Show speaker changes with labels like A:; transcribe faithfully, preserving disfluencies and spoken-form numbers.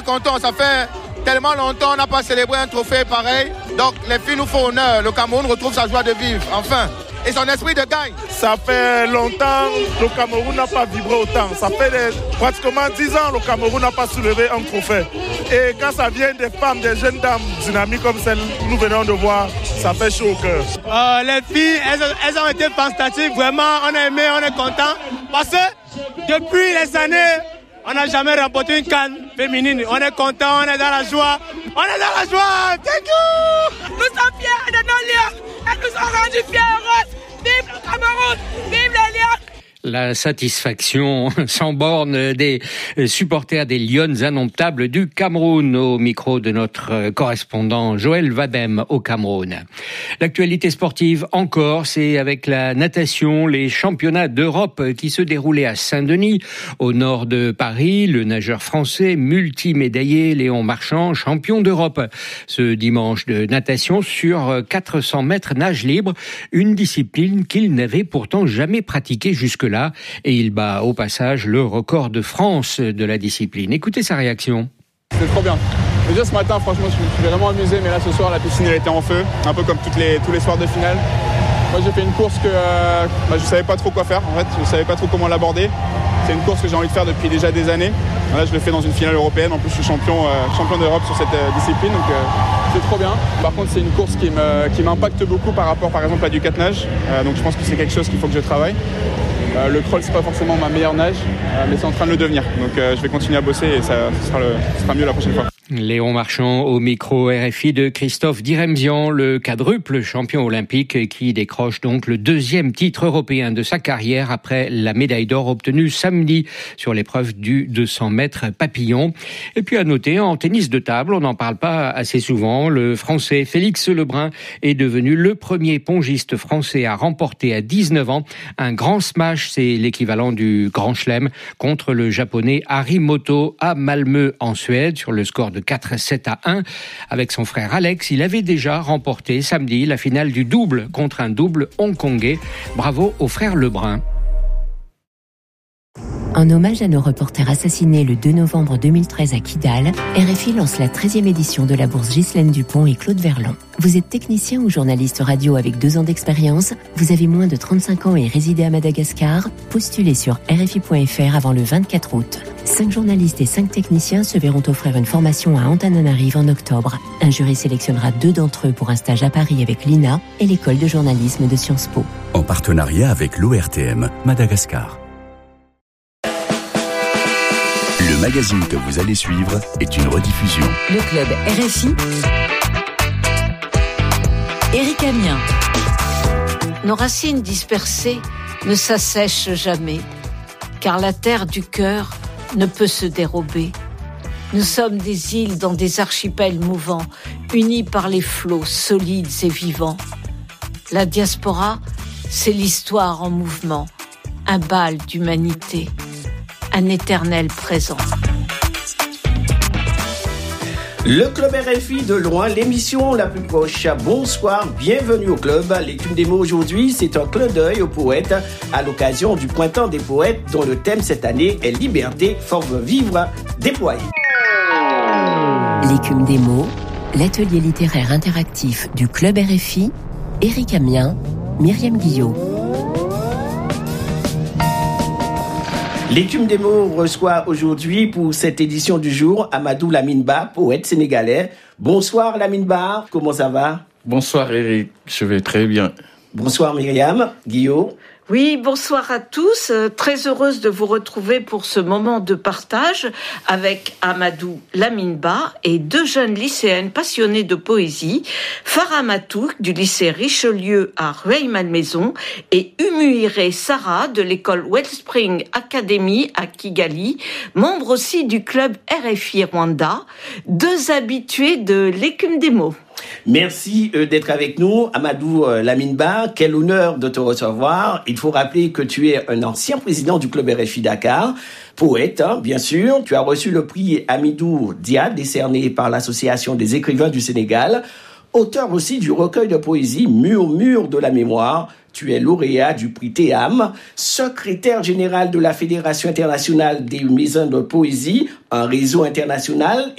A: contents, ça fait tellement longtemps on n'a pas célébré un trophée pareil. Donc les filles nous font honneur, le Cameroun retrouve sa joie de vivre, enfin. Et son esprit de gagne.
B: Ça fait longtemps que le Cameroun n'a pas vibré autant. Ça fait des, pratiquement dix ans que le Cameroun n'a pas soulevé un trophée. Et quand ça vient des femmes, des jeunes dames dynamiques comme celle que nous venons de voir, ça fait chaud au cœur.
C: Euh, les filles, elles, elles ont été fantastiques. Vraiment, on a aimé, on est content. Parce que depuis les années, on n'a jamais remporté une CAN féminine. On est content, on est dans la joie. On est dans la joie. Thank you.
D: Nous sommes fiers de nos lions. Elles nous ont rendus fiers heureuses. Vive le Cameroun. Vive les lions.
E: La satisfaction sans borne des supporters des Lions indomptables du Cameroun, au micro de notre correspondant Joël Vadem au Cameroun. L'actualité sportive encore, c'est avec la natation, les championnats d'Europe qui se déroulaient à Saint-Denis, au nord de Paris. Le nageur français multimédaillé Léon Marchand, champion d'Europe ce dimanche de natation sur quatre cents mètres nage libre, une discipline qu'il n'avait pourtant jamais pratiquée jusque-là. Et il bat au passage le record de France de la discipline. Écoutez sa réaction.
F: C'est trop bien. Déjà ce matin, franchement, je me suis vraiment amusé, mais là ce soir, la piscine elle était en feu, un peu comme toutes les, tous les soirs de finale. Moi j'ai fait une course que euh, bah, je savais pas trop quoi faire, en fait, je savais pas trop comment l'aborder. C'est une course que j'ai envie de faire depuis déjà des années. Là je le fais dans une finale européenne, en plus je suis champion, euh, champion d'Europe sur cette euh, discipline, donc euh, c'est trop bien. Par contre c'est une course qui, me, qui m'impacte beaucoup par rapport par exemple à du quatre-nage, euh, donc je pense que c'est quelque chose qu'il faut que je travaille. Euh, le crawl c'est pas forcément ma meilleure nage, euh, mais c'est en train de le devenir. Donc euh, je vais continuer à bosser et ça, ça, sera le, ça sera mieux la prochaine fois.
E: Léon Marchand au micro R F I de Christophe Diremzian, le quadruple champion olympique qui décroche donc le deuxième titre européen de sa carrière après la médaille d'or obtenue samedi sur l'épreuve du deux cents mètres papillon. Et puis à noter, en tennis de table, on n'en parle pas assez souvent, le français Félix Lebrun est devenu le premier pongiste français à remporter à dix-neuf ans un grand smash, c'est l'équivalent du grand chelem, contre le japonais Harimoto à Malmö en Suède sur le score de quatre sept à un. Avec son frère Alex, il avait déjà remporté samedi la finale du double contre un double hongkongais. Bravo au frère Lebrun.
G: En hommage à nos reporters assassinés le deux novembre deux mille treize à Kidal, R F I lance la treizième édition de la bourse Ghislaine Dupont et Claude Verlon. Vous êtes technicien ou journaliste radio avec deux ans d'expérience, vous avez moins de trente-cinq ans et résidez à Madagascar, postulez sur R F I point F R avant le vingt-quatre août. Cinq journalistes et cinq techniciens se verront offrir une formation à Antananarive en octobre. Un jury sélectionnera deux d'entre eux pour un stage à Paris avec l'I N A et l'école de journalisme de Sciences Po.
H: En partenariat avec l'O R T M Madagascar. Le magazine que vous allez suivre est une rediffusion.
I: Le club R F I. Éric Amien.
J: Nos racines dispersées ne s'assèchent jamais, car la terre du cœur ne peut se dérober. Nous sommes des îles dans des archipels mouvants, unis par les flots solides et vivants. La diaspora, c'est l'histoire en mouvement, un bal d'humanité, un éternel présent.
K: Le club R F I de loin, l'émission la plus proche. Bonsoir, bienvenue au club. L'étude des mots aujourd'hui, c'est un clin d'œil aux poètes à l'occasion du printemps des poètes dont le thème cette année est liberté, forme vivre, déployée.
G: L'écume des mots, l'atelier littéraire interactif du club R F I, Éric Amien, Myriam Guillot.
K: L'écume des mots reçoit aujourd'hui pour cette édition du jour Amadou Lamine Ba, poète sénégalais. Bonsoir Lamine Ba, comment ça va?
L: Bonsoir Eric, je vais très bien.
K: Bonsoir Myriam Guillot.
J: Oui, bonsoir à tous. Euh, très heureuse de vous retrouver pour ce moment de partage avec Amadou Lamine Ba et deux jeunes lycéennes passionnées de poésie, Farah Matouk du lycée Richelieu à Rueil-Malmaison et Umuire Sarah de l'école Wellspring Academy à Kigali, membre aussi du club R F I Rwanda, deux habitués de l'écume des mots.
K: Merci euh, d'être avec nous, Amadou euh, Lamine Ba. Quel honneur de te recevoir. Il faut rappeler que tu es un ancien président du club R F I Dakar, poète, hein, bien sûr. Tu as reçu le prix Amidou Dia, décerné par l'Association des écrivains du Sénégal. Auteur aussi du recueil de poésie Murmure de la mémoire. Tu es lauréat du prix Théam, secrétaire général de la Fédération internationale des maisons de poésie, un réseau international